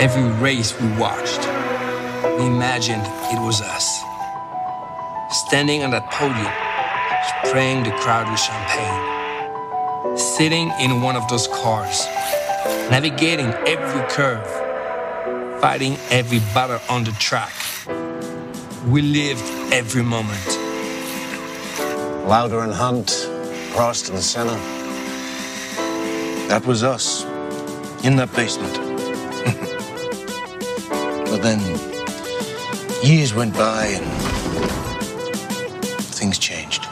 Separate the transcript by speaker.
Speaker 1: Every race we watched, we imagined it was us. Standing on that podium, spraying the crowd with champagne. Sitting in one of those cars, navigating every curve, fighting every battle on the track. We lived every moment.
Speaker 2: Lauder and Hunt, Prost and Senna. That was us, in that basement. But then, years went by and things changed.